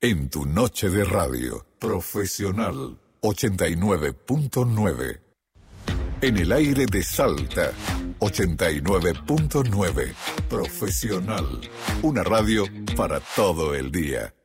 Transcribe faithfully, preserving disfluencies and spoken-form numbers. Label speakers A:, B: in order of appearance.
A: En tu noche de radio, Profesional ochenta y nueve punto nueve. En el aire de Salta, ochenta y nueve punto nueve. Profesional, una radio para todo el día.